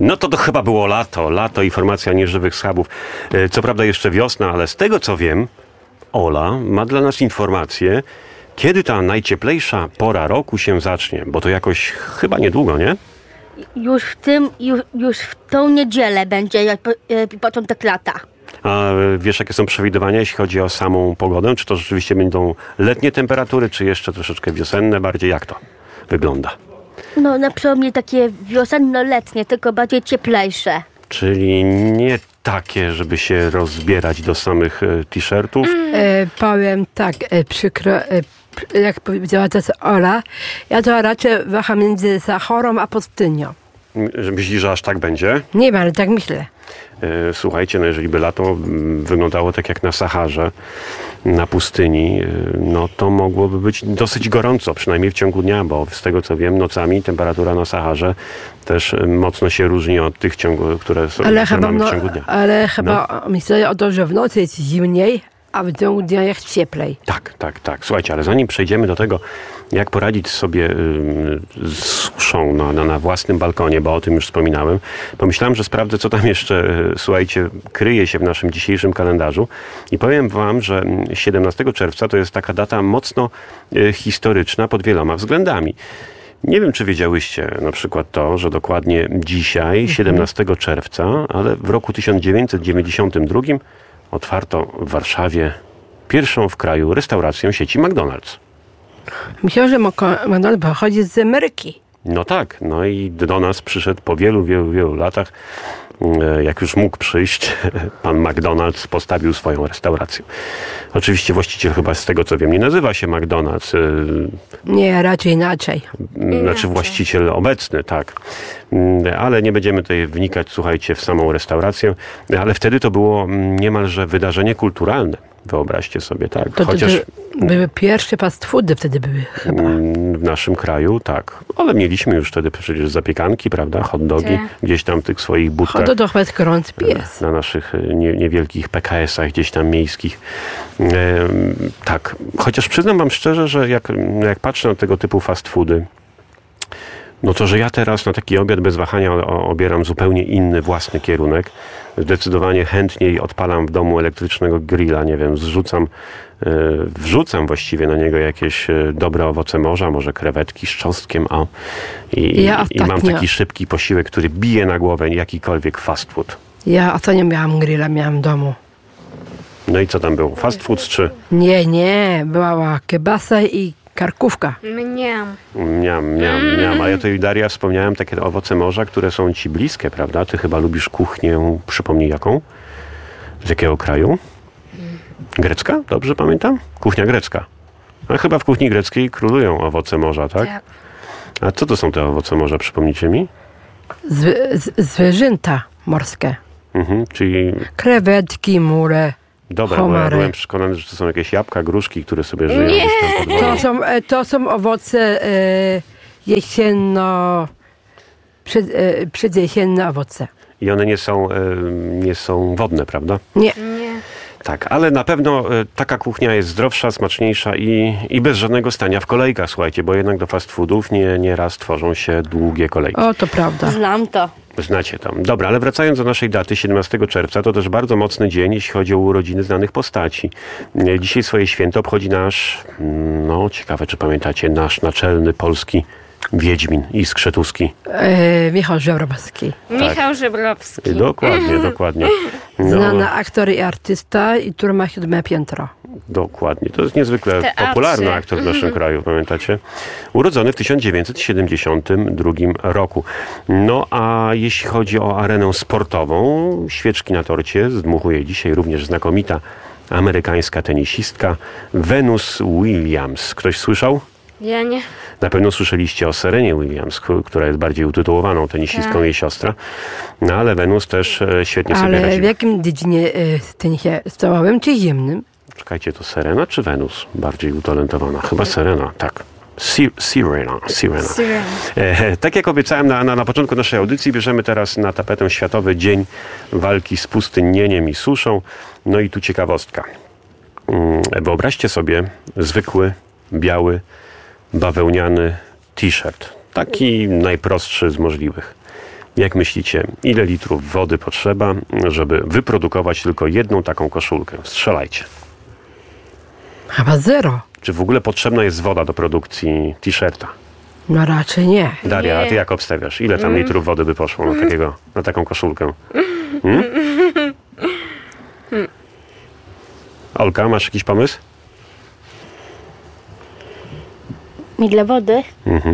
No to chyba było lato i formacja Nieżywych Schabów. Co prawda jeszcze wiosna, ale z tego co wiem, Ola ma dla nas informację, kiedy ta najcieplejsza pora roku się zacznie, bo to jakoś chyba niedługo, nie? Już w tą niedzielę będzie początek lata. A wiesz, jakie są przewidywania, jeśli chodzi o samą pogodę? Czy to rzeczywiście będą letnie temperatury, czy jeszcze troszeczkę wiosenne bardziej? Jak to wygląda? No na przełomie takie wiosenno-letnie, tylko bardziej cieplejsze. Czyli nie takie, żeby się rozbierać do samych t-shirtów? Powiem tak, przykro, jak powiedziała teraz Ola, ja to raczej waham między Sachorą a Pustynią. Myślisz, że aż tak będzie? Nie wiem, ale tak myślę. Słuchajcie, no jeżeli by lato wyglądało tak jak na Saharze, na pustyni, no to mogłoby być dosyć gorąco, przynajmniej w ciągu dnia, bo z tego co wiem, nocami temperatura na Saharze też mocno się różni od tych, które mamy w ciągu dnia. Ale chyba myślę o to, że w nocy jest zimniej, a w ciągu dnia jest cieplej. Tak. Słuchajcie, ale zanim przejdziemy do tego, jak poradzić sobie z suszą na własnym balkonie, bo o tym już wspominałem, pomyślałem, że sprawdzę, co tam jeszcze, słuchajcie, kryje się w naszym dzisiejszym kalendarzu i powiem wam, że 17 czerwca to jest taka data mocno historyczna pod wieloma względami. Nie wiem, czy wiedziałyście na przykład to, że dokładnie dzisiaj, 17 czerwca, ale w roku 1992 otwarto w Warszawie pierwszą w kraju restaurację sieci McDonald's. Myślę, że McDonald's pochodzi z Ameryki. No tak, no i do nas przyszedł po wielu latach, jak już mógł przyjść, pan McDonald's postawił swoją restaurację. Oczywiście właściciel chyba z tego co wiem nie nazywa się McDonald's. Nie, raczej inaczej. Znaczy właściciel obecny, tak. Ale nie będziemy tutaj wnikać, słuchajcie, w samą restaurację, ale wtedy to było niemalże wydarzenie kulturalne. Wyobraźcie sobie, tak. Chociaż były pierwsze fast foody wtedy były chyba. W naszym kraju, tak. Ale mieliśmy już wtedy przecież zapiekanki, prawda? Hot dogi gdzieś tam w tych swoich budkach. Hot dog jest gorący pies. Na naszych niewielkich PKS-ach gdzieś tam miejskich. Tak. Chociaż przyznam wam szczerze, że jak patrzę na tego typu fast foody, no to, że ja teraz na taki obiad bez wahania obieram zupełnie inny, własny kierunek. Zdecydowanie chętniej odpalam w domu elektrycznego grilla, nie wiem, wrzucam właściwie na niego jakieś dobre owoce morza, może krewetki z cząstkiem, i mam taki szybki posiłek, który bije na głowę jakikolwiek fast food. Ja ostatnio miałam grilla, miałam w domu. No i co tam było? Fast food czy? Nie, była kiełbasa i karkówka. Miam. A ja tutaj, Daria, wspomniałem takie owoce morza, które są ci bliskie, prawda? Ty chyba lubisz kuchnię, przypomnij jaką? Z jakiego kraju? Grecka? Dobrze pamiętam? Kuchnia grecka. A chyba w kuchni greckiej królują owoce morza, tak? A co to są te owoce morza, przypomnijcie mi? Zwierzęta morskie. Czyli... krewetki, mure. Dobra, bo ja byłem przekonany, że to są jakieś jabłka, gruszki, które sobie żyją. Nie! To są owoce przedjesienne owoce. I one nie są wodne, prawda? Nie. Tak, ale na pewno taka kuchnia jest zdrowsza, smaczniejsza i bez żadnego stania w kolejkach, słuchajcie, bo jednak do fast foodów nieraz tworzą się długie kolejki. O, to prawda. Znam to. Znacie to. Dobra, ale wracając do naszej daty, 17 czerwca, to też bardzo mocny dzień, jeśli chodzi o urodziny znanych postaci. Dzisiaj swoje święto obchodzi nasz, ciekawe czy pamiętacie, nasz naczelny polski wiedźmin i skrzetuski. Michał Żebrowski. Michał Żebrowski. Dokładnie. Znany aktor i artysta, i który ma 7 piętro. Dokładnie. To jest niezwykle popularny aktor w naszym kraju, pamiętacie? Urodzony w 1972 roku. No a jeśli chodzi o arenę sportową, świeczki na torcie zdmuchuje dzisiaj również znakomita amerykańska tenisistka Venus Williams. Ktoś słyszał? Ja nie. Na pewno słyszeliście o Serenie Williams, która jest bardziej utytułowaną tenisistką, jej siostra. No ale Venus też świetnie sobie radziła. Ale w jakim dziedzinie tenisie stołowym czy zimnym? Czekajcie, to Serena czy Venus bardziej utalentowana? Chyba Serena, tak. Serena. Tak jak obiecałem na początku naszej audycji, bierzemy teraz na tapetę Światowy Dzień Walki z Pustynnieniem i Suszą. No i tu ciekawostka. Wyobraźcie sobie zwykły, biały, bawełniany t-shirt. Taki najprostszy z możliwych. Jak myślicie, ile litrów wody potrzeba, żeby wyprodukować tylko jedną taką koszulkę? Strzelajcie. Chyba 0. Czy w ogóle potrzebna jest woda do produkcji t-shirta? No raczej nie. Daria, a ty jak obstawiasz? Ile tam litrów wody by poszło na taką koszulkę? Olka, masz jakiś pomysł? Ile wody?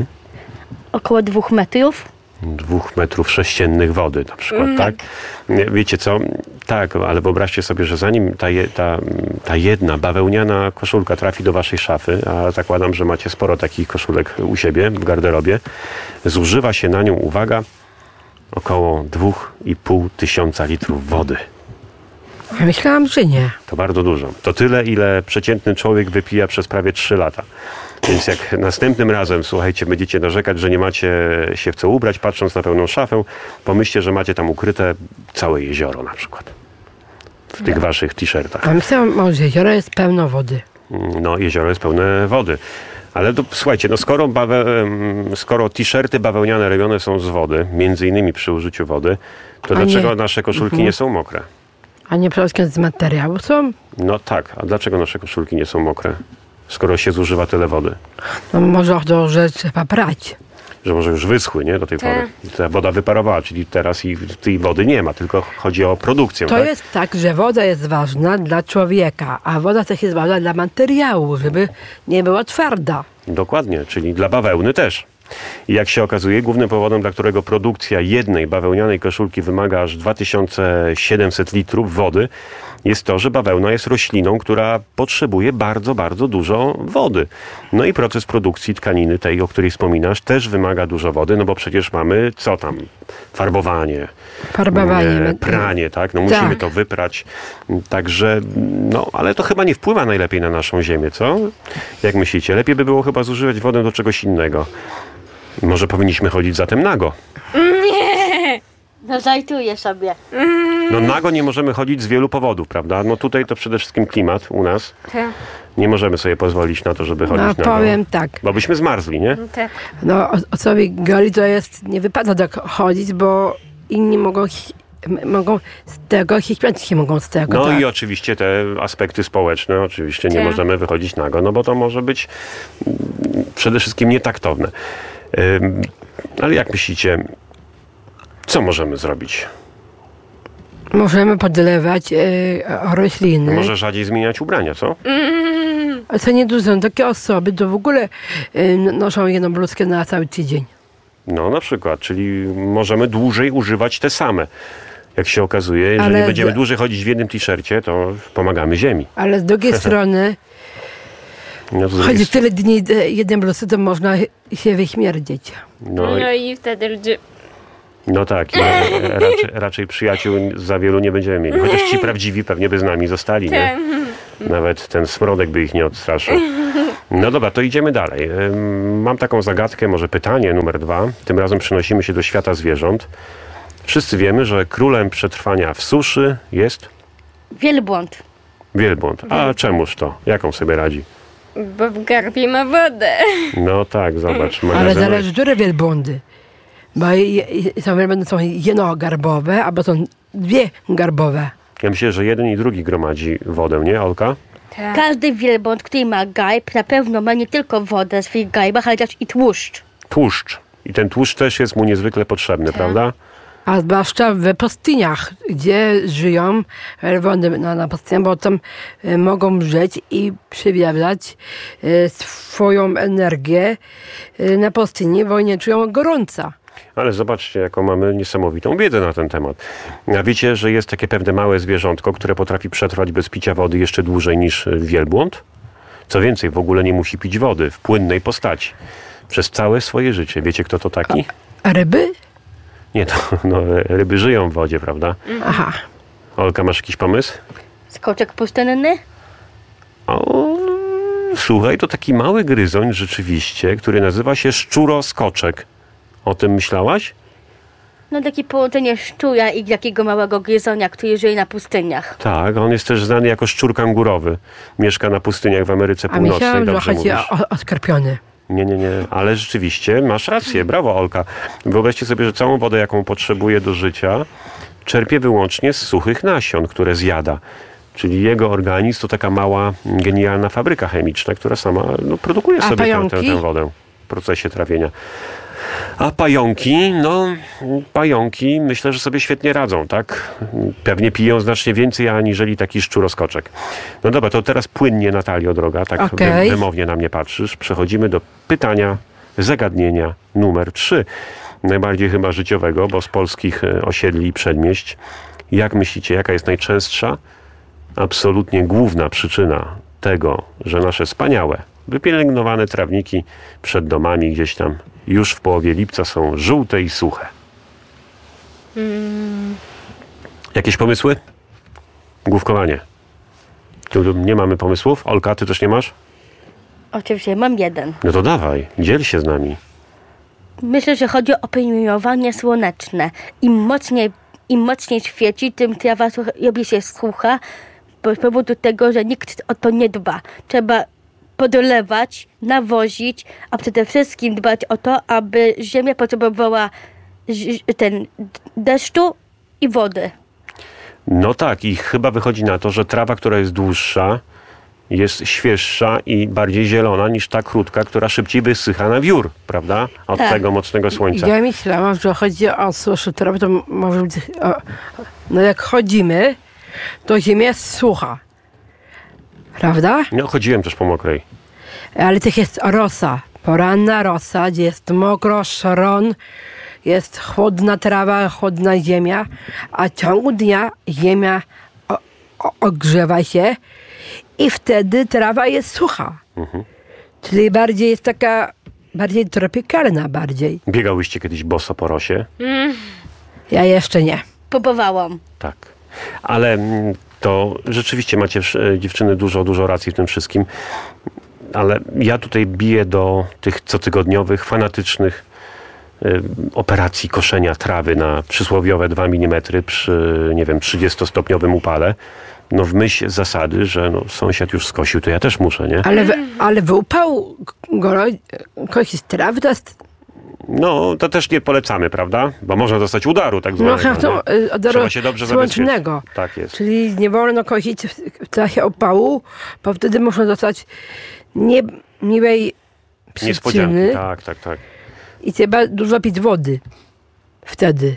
Około 2 metrów. 2 metrów sześciennych wody na przykład, tak? Wiecie co? Tak, ale wyobraźcie sobie, że zanim ta jedna bawełniana koszulka trafi do waszej szafy, a zakładam, że macie sporo takich koszulek u siebie w garderobie, zużywa się na nią, uwaga, około 2,5 tysiąca litrów wody. Ja myślałam, że nie. To bardzo dużo. To tyle, ile przeciętny człowiek wypija przez prawie 3 lata. Więc jak następnym razem, słuchajcie, będziecie narzekać, że nie macie się w co ubrać, patrząc na pełną szafę, pomyślcie, że macie tam ukryte całe jezioro na przykład. W tych waszych t-shirtach. A myślałam, że jezioro jest pełno wody. No, jezioro jest pełne wody. Ale słuchajcie, no skoro t-shirty bawełniane robione są z wody, między innymi przy użyciu wody, to dlaczego nasze koszulki nie są mokre? A nie przede wszystkim z materiału są? No tak, a dlaczego nasze koszulki nie są mokre? Skoro się zużywa tyle wody. No może to, że trzeba prać. Że może już wyschły, nie? Do tej pory. I ta woda wyparowała, czyli teraz tej wody nie ma, tylko chodzi o produkcję. To jest tak, że woda jest ważna dla człowieka, a woda też jest ważna dla materiału, żeby nie była twarda. Dokładnie, czyli dla bawełny też. I jak się okazuje, głównym powodem, dla którego produkcja jednej bawełnianej koszulki wymaga aż 2700 litrów wody, jest to, że bawełna jest rośliną, która potrzebuje bardzo, bardzo dużo wody. No i proces produkcji tkaniny, tej, o której wspominasz, też wymaga dużo wody, no bo przecież mamy, co tam? Farbowanie, pranie, tak? No musimy to wyprać. Także, no, ale to chyba nie wpływa najlepiej na naszą ziemię, co? Jak myślicie? Lepiej by było chyba zużywać wodę do czegoś innego. Może powinniśmy chodzić zatem nago? Nie! No zajtuję sobie. No nago nie możemy chodzić z wielu powodów, prawda? No tutaj to przede wszystkim klimat u nas. Nie możemy sobie pozwolić na to, żeby chodzić nago. Powiem tak. Bo byśmy zmarzli, nie? No osobi gali to jest, nie wypada tak chodzić, bo inni mogą z tego, hiszpańscy mogą z tego. No tak. i oczywiście te aspekty społeczne, oczywiście nie możemy wychodzić nago, no bo to może być przede wszystkim nietaktowne. Ale jak myślicie, co możemy zrobić? Możemy podlewać rośliny. Może rzadziej zmieniać ubrania, co? A co niedużo, takie osoby to w ogóle noszą jedną bluzkę na cały tydzień. No na przykład, czyli możemy dłużej używać te same. Jak się okazuje, jeżeli będziemy dłużej chodzić w jednym t-shircie, to pomagamy ziemi. Ale z drugiej strony chodzi tyle dni jednym bluzce, to można się wyśmierdzieć. No i wtedy ludzie... No tak, raczej przyjaciół za wielu nie będziemy mieli. Chociaż ci prawdziwi pewnie by z nami zostali, nie? Nawet ten smrodek by ich nie odstraszył. No dobra, to idziemy dalej. Mam taką zagadkę, może pytanie numer 2. Tym razem przenosimy się do świata zwierząt. Wszyscy wiemy, że królem przetrwania w suszy jest... Wielbłąd. Wielbłąd. A czemuż to? Jak on sobie radzi? Bo w garbie ma wodę. No tak, zobacz. Ale zależy, które wielbłądy. Bo są wielbłądy, są jednogarbowe, albo są dwie garbowe. Ja myślę, że jeden i drugi gromadzi wodę, nie, Olka? Tak. Każdy wielbłąd, który ma gajb, na pewno ma nie tylko wodę w swoich gajbach, ale też i tłuszcz. Tłuszcz. I ten tłuszcz też jest mu niezwykle potrzebny, prawda? A zwłaszcza w pustyniach, gdzie żyją wielbłądy na pustyniach, bo tam mogą żyć i przywiewać swoją energię na pustyni, bo nie czują gorąca. Ale zobaczcie, jaką mamy niesamowitą wiedzę na ten temat. A wiecie, że jest takie pewne małe zwierzątko, które potrafi przetrwać bez picia wody jeszcze dłużej niż wielbłąd? Co więcej, w ogóle nie musi pić wody w płynnej postaci. Przez całe swoje życie. Wiecie, kto to taki? A ryby? Nie, to ryby żyją w wodzie, prawda? Aha. Olka, masz jakiś pomysł? Skoczek pustynny? O, słuchaj, to taki mały gryzoń rzeczywiście, który nazywa się szczuroskoczek. O tym myślałaś? No takie połączenie szczura i takiego małego gryzonia, który żyje na pustyniach. Tak, on jest też znany jako szczur kangurowy. Mieszka na pustyniach w Ameryce A Północnej. myślałam, że Dobrze chodzi mówisz. o skorpiony. Nie, ale rzeczywiście masz rację. Brawo, Olka. Wyobraźcie sobie, że całą wodę, jaką potrzebuje do życia, czerpie wyłącznie z suchych nasion, które zjada. Czyli jego organizm to taka mała, genialna fabryka chemiczna, która sama produkuje sobie tę wodę w procesie trawienia. A pająki myślę, że sobie świetnie radzą, tak? Pewnie piją znacznie więcej, aniżeli taki szczuroskoczek. No dobra, to teraz płynnie, Natalio droga, tak wymownie na mnie patrzysz. Przechodzimy do pytania, zagadnienia numer 3. Najbardziej chyba życiowego, bo z polskich osiedli i przedmieść. Jak myślicie, jaka jest najczęstsza, absolutnie główna przyczyna tego, że nasze wspaniałe, wypielęgnowane trawniki przed domami gdzieś tam już w połowie lipca są żółte i suche? Jakieś pomysły? Główkowanie. Tu nie mamy pomysłów? Olka, ty też nie masz? Oczywiście, mam jeden. No to dawaj, dziel się z nami. Myślę, że chodzi o promieniowanie słoneczne. Im mocniej świeci, tym trawa robi się sucha, z powodu tego, że nikt o to nie dba. Trzeba podolewać, nawozić, a przede wszystkim dbać o to, aby ziemia potrzebowała deszczu i wody. No tak, i chyba wychodzi na to, że trawa, która jest dłuższa, jest świeższa i bardziej zielona niż ta krótka, która szybciej wysycha na wiór, prawda? Od tego mocnego słońca. Ja myślałam, że chodzi o suszę trawy, to może być... jak chodzimy, to ziemia jest sucha. Prawda? No, chodziłem też po mokrej. Ale też jest rosa. Poranna rosa, gdzie jest mokro, szron, jest chłodna trawa, chłodna ziemia, a w ciągu dnia ziemia ogrzewa się i wtedy trawa jest sucha. Czyli bardziej jest taka, bardziej tropikalna bardziej. Biegałyście kiedyś boso po rosie? Ja jeszcze nie. Próbowałam. Tak. Ale to rzeczywiście macie dziewczyny dużo racji w tym wszystkim. Ale ja tutaj biję do tych cotygodniowych, fanatycznych operacji koszenia trawy na przysłowiowe 2 mm przy, 30-stopniowym upale. No w myśl zasady, że sąsiad już skosił, to ja też muszę, nie? Ale w upał kosić trawy to jest... No, to też nie polecamy, prawda? Bo można dostać udaru tak zwanego. Trzeba się dobrze słonecznego. zabezpieczyć. Tak jest. Czyli nie wolno kosić w czasie upału, bo wtedy można dostać niwej przyczyny. Niespodzianki, tak. I trzeba dużo pić wody wtedy.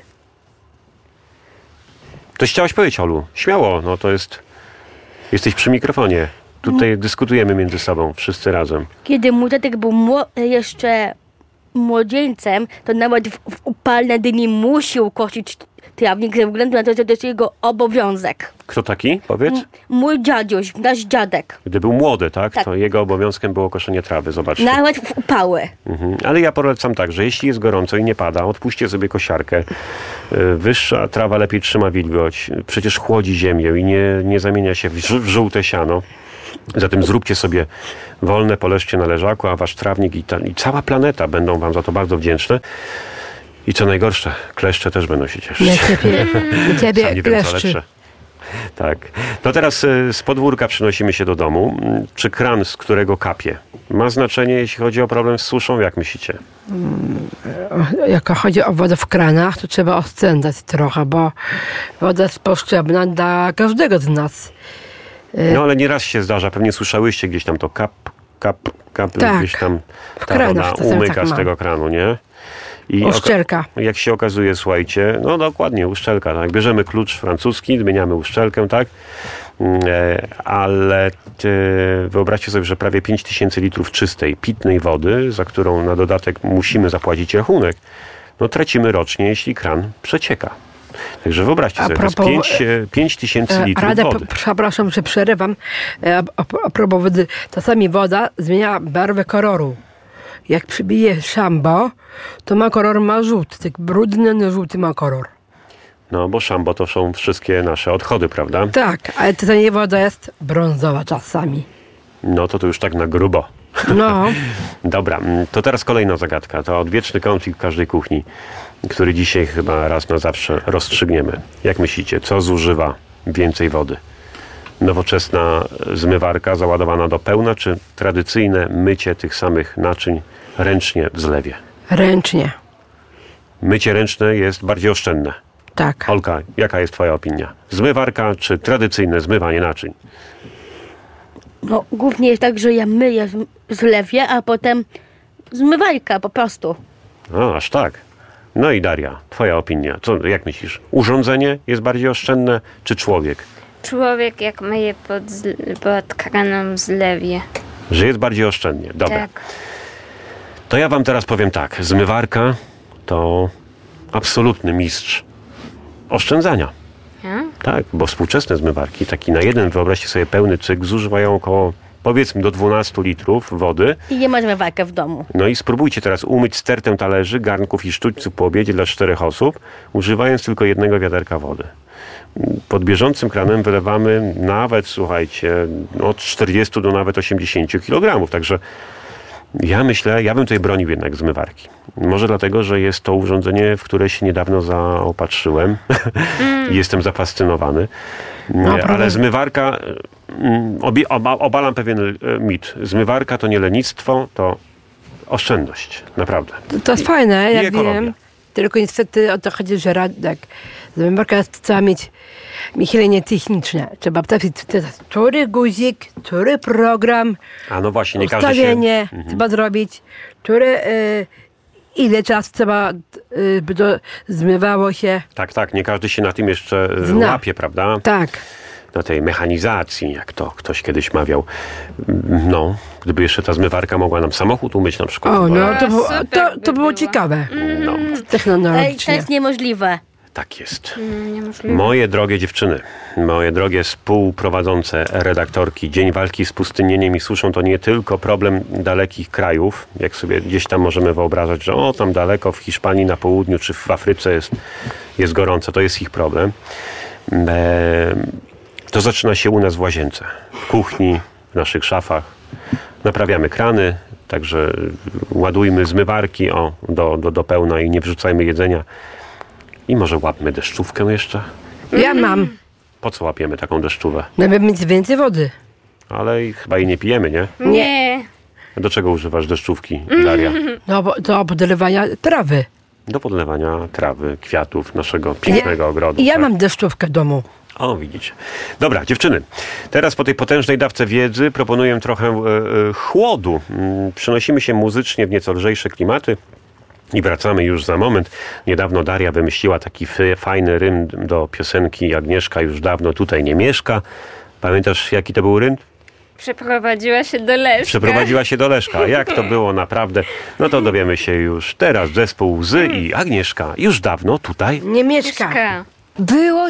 To chciałaś powiedzieć, Olu. Śmiało, to jest... Jesteś przy mikrofonie. Tutaj dyskutujemy między sobą, wszyscy razem. Kiedy mój dziadek był jeszcze młodzieńcem, to nawet w upalne dni musiał kosić trawnik ze względu na to, że to jest jego obowiązek. Kto taki? Powiedz. Mój dziaduś, nasz dziadek. Gdy był młody, tak? Tak. To jego obowiązkiem było koszenie trawy, zobaczcie. Nawet w upały. Ale ja polecam tak, że jeśli jest gorąco i nie pada, odpuśćcie sobie kosiarkę. Wyższa trawa lepiej trzyma wilgoć. Przecież chłodzi ziemię i nie zamienia się w żółte siano. Zatem zróbcie sobie wolne, poleszcie na leżaku, a wasz trawnik i cała planeta będą wam za to bardzo wdzięczne. I co najgorsze, kleszcze też będą się cieszyć. Ciebie kleszczy. Tak. No teraz z podwórka przenosimy się do domu. Czy kran, z którego kapie, ma znaczenie, jeśli chodzi o problem z suszą? Jak myślicie? Jak chodzi o wodę w kranach, to trzeba oszczędzać trochę, bo woda jest potrzebna dla każdego z nas. No ale nieraz się zdarza, pewnie słyszałyście gdzieś tam to kap, tak, gdzieś tam ta woda umyka z tego kranu, nie? I uszczelka. Jak się okazuje, słuchajcie, dokładnie, uszczelka, tak? Bierzemy klucz francuski, zmieniamy uszczelkę, tak? Ale wyobraźcie sobie, że prawie 5000 litrów czystej, pitnej wody, za którą na dodatek musimy zapłacić rachunek, tracimy rocznie, jeśli kran przecieka. Także wyobraźcie sobie, to jest 5000 litrów wody. Przepraszam, że przerywam. A propos wody, czasami woda zmienia barwę koloru. Jak przybije szambo, to kolor ma żółty, tak brudny, żółty ma kolor. No, bo szambo to są wszystkie nasze odchody, prawda? Tak, ale czasami woda jest brązowa czasami. No, to już tak na grubo. No. Dobra, to teraz kolejna zagadka. To odwieczny konflikt każdej kuchni, który dzisiaj chyba raz na zawsze rozstrzygniemy. Jak myślicie, co zużywa więcej wody? Nowoczesna zmywarka załadowana do pełna, czy tradycyjne mycie tych samych naczyń ręcznie w zlewie? Ręcznie. Mycie ręczne jest bardziej oszczędne. Tak. Olka, jaka jest twoja opinia? Zmywarka czy tradycyjne zmywanie naczyń? No, głównie jest tak, że ja myję w zlewie, a potem zmywajka po prostu. No, aż tak. No i Daria, twoja opinia. Jak myślisz? Urządzenie jest bardziej oszczędne, czy człowiek? Człowiek jak myje pod kranem w zlewie. Że jest bardziej oszczędnie. Dobra. Tak. To ja wam teraz powiem tak. Zmywarka to absolutny mistrz oszczędzania. Ja? Tak, bo współczesne zmywarki, taki na jeden, wyobraźcie sobie, pełny cykl, zużywają około, powiedzmy, do 12 litrów wody. I nie ma zmywajkę w domu. No i spróbujcie teraz umyć stertę talerzy, garnków i sztućców po obiedzie dla 4 osób, używając tylko jednego wiaderka wody. Pod bieżącym kranem wylewamy nawet, słuchajcie, od 40 do nawet 80 kg. Także ja myślę, ja bym tutaj bronił jednak zmywarki. Może dlatego, że jest to urządzenie, w które się niedawno zaopatrzyłem. Jestem zafascynowany. Ale zmywarka, obalam pewien mit. Zmywarka to nie lenistwo, to oszczędność. Naprawdę. To jest fajne, ja ekologia. wiem. Tylko niestety o to chodzi, że Radek, zmywarka trzeba mieć myślenie techniczne. Trzeba trafić, który guzik, który program, A no właśnie, nie każdy się... ustawienie trzeba zrobić, ile czasu trzeba, by to zmywało się. Tak, nie każdy się na tym jeszcze Zna. łapie, prawda? Tak. Na tej mechanizacji, jak to ktoś kiedyś mawiał. No, gdyby jeszcze ta zmywarka mogła nam samochód umyć na przykład. O, no to, super to by było było. ciekawe. No, Ej, to Technologicznie. jest niemożliwe. tak jest. Niemożliwe. Moje drogie dziewczyny, moje drogie współprowadzące redaktorki, Dzień Walki z Pustynieniem i Suszą to nie tylko problem dalekich krajów, jak sobie gdzieś tam możemy wyobrażać, że tam daleko w Hiszpanii na południu czy w Afryce jest gorąco, to jest ich problem. To zaczyna się u nas w łazience, w kuchni, w naszych szafach. Naprawiamy krany, także ładujmy zmywarki do pełna i nie wrzucajmy jedzenia. I może łapmy deszczówkę jeszcze? Ja mam, Po co łapiemy taką deszczówę? żeby mieć więcej wody. Ale chyba jej nie pijemy, nie? Nie. Do czego używasz deszczówki, Daria? No, do podlewania trawy. Do podlewania trawy, kwiatów, naszego pięknego ogrodu. I ja tak? mam deszczówkę w domu. O, widzicie. Dobra, dziewczyny. Teraz po tej potężnej dawce wiedzy proponuję trochę chłodu. Przenosimy się muzycznie w nieco lżejsze klimaty. I wracamy już za moment. Niedawno Daria wymyśliła taki fajny rym do piosenki Agnieszka już dawno tutaj nie mieszka. Pamiętasz, jaki to był rym? Przeprowadziła się do Leszka. Przeprowadziła się do Leszka. A jak to było naprawdę? No to dowiemy się już teraz. Zespół Łzy i Agnieszka już dawno tutaj Nie mieszka. Mieszka. Było